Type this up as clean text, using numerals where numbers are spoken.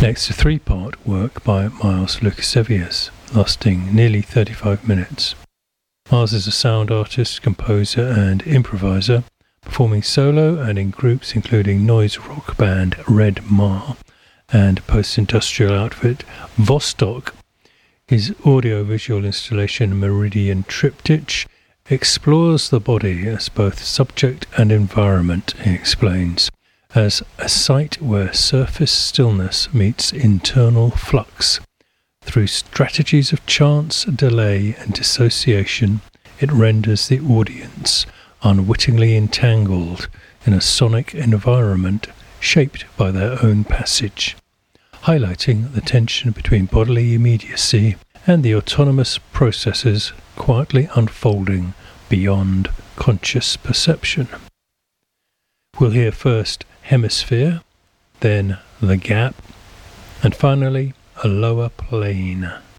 Next, a three-part work by Miles Lukasiewicz, lasting nearly 35 minutes. Miles is a sound artist, composer and improviser, performing solo and in groups including noise rock band Red Ma and post-industrial outfit Vostok. His audio-visual installation Meridian Triptych explores the body as both subject and environment, he explains, as a site where surface stillness meets internal flux. Through strategies of chance, delay and dissociation, it renders the audience unwittingly entangled in a sonic environment shaped by their own passage, highlighting the tension between bodily immediacy and the autonomous processes quietly unfolding beyond conscious perception. We'll hear first Hemisphere, then The Gap, and finally A Lower Plane.